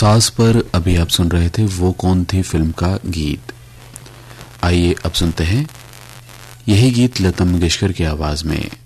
साज पर अभी आप सुन रहे थे वो कौन थी फिल्म का गीत। आइए अब सुनते हैं यही गीत लता मंगेशकर की आवाज में।